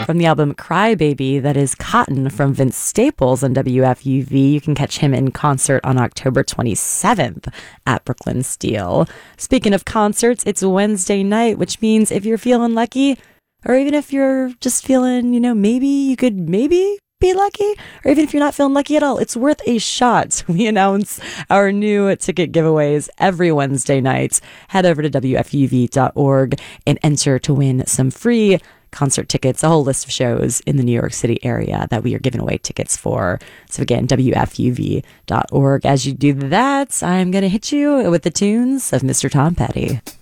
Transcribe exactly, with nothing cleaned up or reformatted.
From the album Cry Baby, that is Cotton from Vince Staples on W F U V. You can catch him in concert on October twenty-seventh at Brooklyn Steel. Speaking of concerts, it's Wednesday night, which means if you're feeling lucky, or even if you're just feeling, you know, maybe you could maybe be lucky, or even if you're not feeling lucky at all, it's worth a shot. We announce our new ticket giveaways every Wednesday night. Head over to W F U V dot org and enter to win some free concert tickets, a whole list of shows in the New York City area that we are giving away tickets for. So again, W F U V dot org. As you do that, I'm going to hit you with the tunes of Mister Tom Petty.